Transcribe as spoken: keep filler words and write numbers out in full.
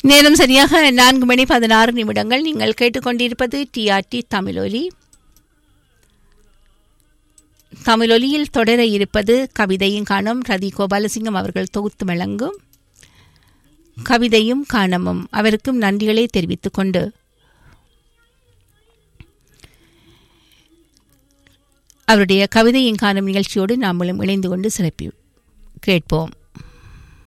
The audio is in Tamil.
நேரம் சரியாக நான்கு மணி பதினாறு நிமிடங்கள். நீங்கள் கேட்டுக்கொண்டிருப்பது டிஆர்டி தமிழொலி. தமிழொலியில் தொடர இருப்பது கவிதையும் காணும். ரதி கோபாலசிங்கம் அவர்கள் தொகுத்து வழங்கும் கவிதையும் காணமும். அவருக்கும் நன்றிகளை தெரிவித்துக் கொண்டு அவருடைய கவிதையும் காணும் நிகழ்ச்சியோடு நாமளும் இணைந்து கொண்டு சிறப்பி கேட்போம்.